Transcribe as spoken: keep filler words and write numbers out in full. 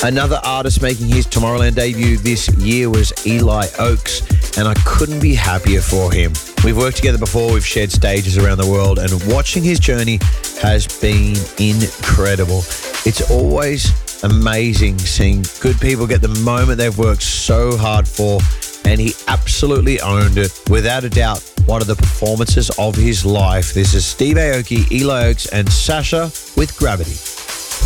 Another artist making his Tomorrowland debut this year was Eli Oaks, and I couldn't be happier for him. We've worked together before, we've shared stages around the world, and watching his journey has been incredible. It's always amazing seeing good people get the moment they've worked so hard for, and he absolutely owned it. Without a doubt, one of the performances of his life. This is Steve Aoki, Eli Oaks, and Sasha with Gravity.